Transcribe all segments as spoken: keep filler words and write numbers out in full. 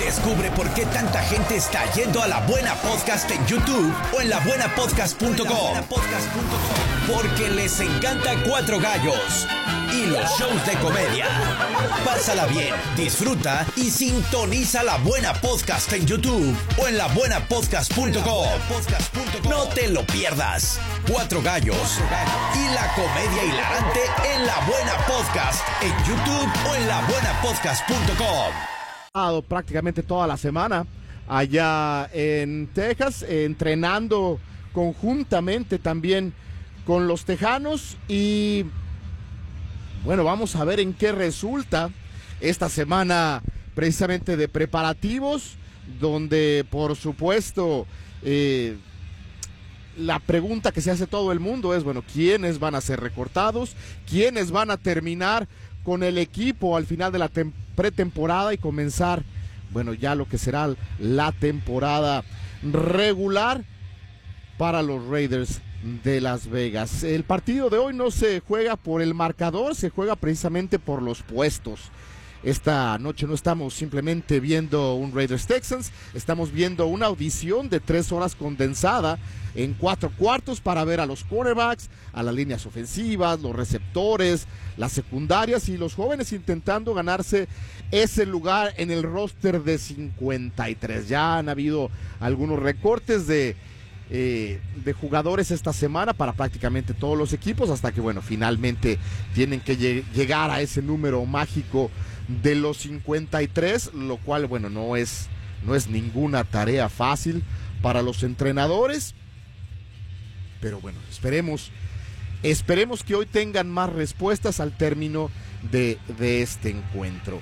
Descubre por qué tanta gente está yendo a La Buena Podcast en YouTube o en la buena podcast punto com. Porque les encanta Cuatro Gallos y los shows de comedia. Pásala bien, disfruta y sintoniza La Buena Podcast en YouTube o en la buena podcast punto com. No te lo pierdas. Cuatro Gallos y la comedia hilarante en La Buena Podcast en YouTube o en la buena podcast punto com. Prácticamente toda la semana allá en Texas, eh, entrenando conjuntamente también con los tejanos, y bueno, vamos a ver en qué resulta esta semana precisamente de preparativos, donde por supuesto eh, la pregunta que se hace todo el mundo es, bueno, ¿quiénes van a ser recortados? ¿Quiénes van a terminar con el equipo al final de la pretemporada y comenzar, bueno, ya lo que será la temporada regular para los Raiders de Las Vegas? El partido de hoy no se juega por el marcador, se juega precisamente por los puestos. Esta noche no estamos simplemente viendo un Raiders Texans, estamos viendo una audición de tres horas condensada en cuatro cuartos para ver a los quarterbacks, a las líneas ofensivas, los receptores, las secundarias y los jóvenes intentando ganarse ese lugar en el roster de cincuenta y tres. Ya han habido algunos recortes de, eh, de jugadores esta semana para prácticamente todos los equipos, hasta que, bueno, finalmente tienen que lleg- llegar a ese número mágico de los cincuenta y tres, lo cual, bueno, no es, no es ninguna tarea fácil para los entrenadores, pero bueno, esperemos, esperemos que hoy tengan más respuestas al término de, de este encuentro.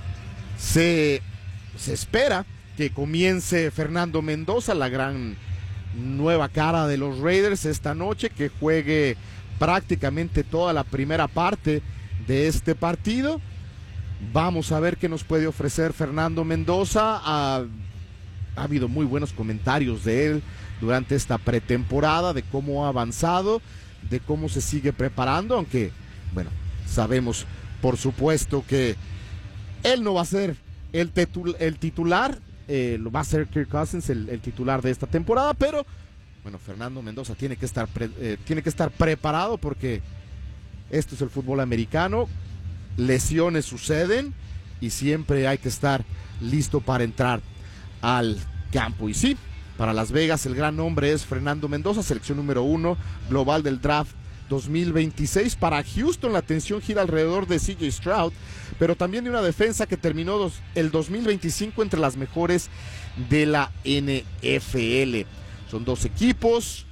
Se, se espera que comience Fernando Mendoza, la gran nueva cara de los Raiders esta noche, que juegue prácticamente toda la primera parte de este partido. Vamos a ver qué nos puede ofrecer Fernando Mendoza. Ha, ha habido muy buenos comentarios de él durante esta pretemporada, de cómo ha avanzado, de cómo se sigue preparando, aunque, bueno, sabemos por supuesto que él no va a ser el, titul- el titular, eh, lo va a ser Kirk Cousins el, el titular de esta temporada, pero bueno, Fernando Mendoza tiene que estar pre- eh, tiene que estar preparado, porque esto es el fútbol americano. Lesiones suceden y siempre hay que estar listo para entrar al campo. Y sí, para Las Vegas el gran nombre es Fernando Mendoza, selección número uno global del draft dos mil veintiséis. Para Houston la atención gira alrededor de C J Stroud, pero también de una defensa que terminó dos, el dos mil veinticinco entre las mejores de la N F L. Son dos equipos,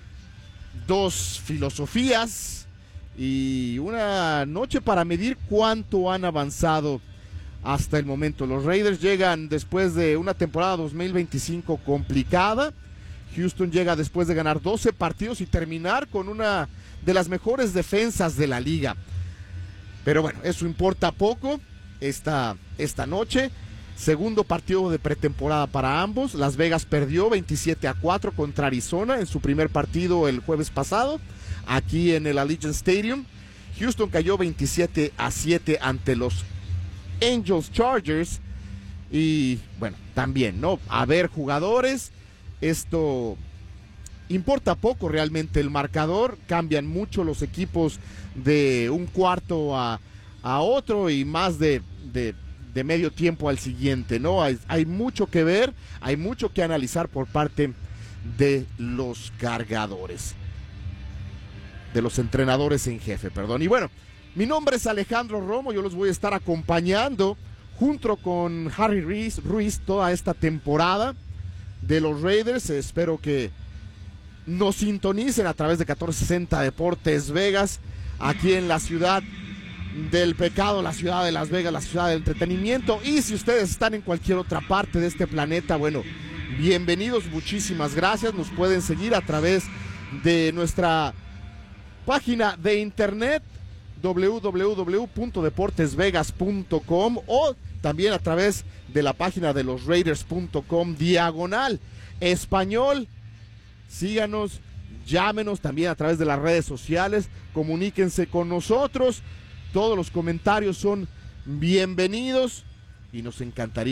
dos filosofías y una noche para medir cuánto han avanzado hasta el momento. Los Raiders llegan después de una temporada dos mil veinticinco complicada. Houston llega después de ganar doce partidos y terminar con una de las mejores defensas de la liga. Pero bueno, eso importa poco esta, esta noche. Segundo partido de pretemporada para ambos. Las Vegas perdió veintisiete a cuatro contra Arizona en su primer partido el jueves pasado, aquí en el Allegiant Stadium. Houston cayó veintisiete a siete ante los Angels Chargers. Y bueno, también, ¿no? A ver, jugadores, esto importa poco realmente el marcador. Cambian mucho los equipos de un cuarto a, a otro y más de, de, de medio tiempo al siguiente, ¿no? Hay, hay mucho que ver, hay mucho que analizar por parte de los cargadores, de los entrenadores en jefe, perdón. Y bueno, mi nombre es Alejandro Romo, yo los voy a estar acompañando junto con Harry Ruiz, Ruiz toda esta temporada de los Raiders. Espero que nos sintonicen a través de catorce sesenta Deportes Vegas, aquí en la ciudad del pecado, la ciudad de Las Vegas, la ciudad del entretenimiento. Y si ustedes están en cualquier otra parte de este planeta, bueno, bienvenidos, muchísimas gracias. Nos pueden seguir a través de nuestra página de internet doble u doble u doble u punto deportes vegas punto com o también a través de la página de los raiders punto com diagonal español. Síganos, llámenos también a través de las redes sociales, comuníquense con nosotros. Todos los comentarios son bienvenidos y nos encantaría